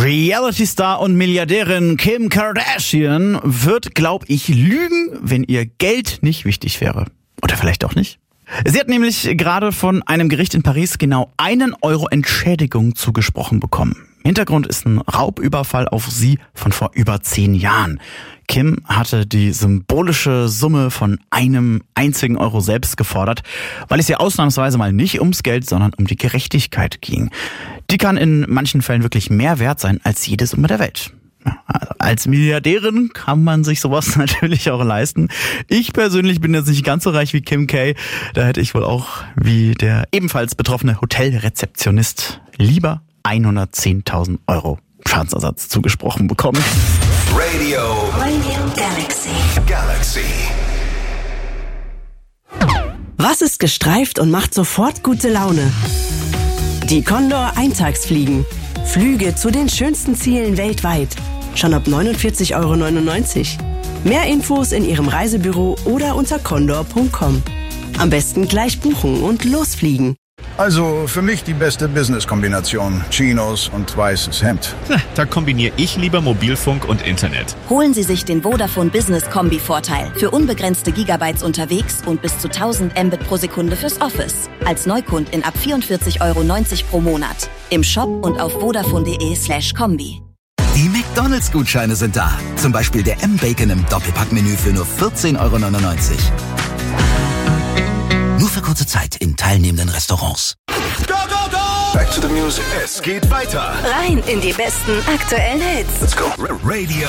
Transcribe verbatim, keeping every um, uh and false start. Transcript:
Reality-Star und Milliardärin Kim Kardashian wird, glaub ich, lügen, wenn ihr Geld nicht wichtig wäre. Oder vielleicht auch nicht. Sie hat nämlich gerade von einem Gericht in Paris genau einen Euro Entschädigung zugesprochen bekommen. Hintergrund ist ein Raubüberfall auf sie von vor über zehn Jahren. Kim hatte die symbolische Summe von einem einzigen Euro selbst gefordert, weil es ihr ausnahmsweise mal nicht ums Geld, sondern um die Gerechtigkeit ging. Die kann in manchen Fällen wirklich mehr wert sein als jede Summe der Welt. Ja, also als Milliardärin kann man sich sowas natürlich auch leisten. Ich persönlich bin jetzt nicht ganz so reich wie Kim K. Da hätte ich wohl auch, wie der ebenfalls betroffene Hotelrezeptionist, lieber hundertzehntausend Euro Schadensersatz zugesprochen bekommen. Radio. Radio Galaxy. Galaxy. Was ist gestreift und macht sofort gute Laune? Die Condor Eintagsfliegen. Flüge zu den schönsten Zielen weltweit. Schon ab neunundvierzig Euro neunundneunzig. Mehr Infos in Ihrem Reisebüro oder unter condor punkt com. Am besten gleich buchen und losfliegen. Also für mich die beste Business-Kombination. Chinos und weißes Hemd. Na, da kombiniere ich lieber Mobilfunk und Internet. Holen Sie sich den Vodafone Business Kombi-Vorteil. Für unbegrenzte Gigabytes unterwegs und bis zu tausend Mbit pro Sekunde fürs Office. Als Neukundin ab vierundvierzig Euro neunzig pro Monat. Im Shop und auf vodafone.de slash Kombi. Die McDonalds-Gutscheine sind da. Zum Beispiel der M-Bacon im Doppelpackmenü für nur vierzehn Euro neunundneunzig. Nur für kurze Zeit in teilnehmenden Restaurants. Go, go, go! Back to the music. Es geht weiter. Rein in die besten aktuellen Hits. Let's go. Radio.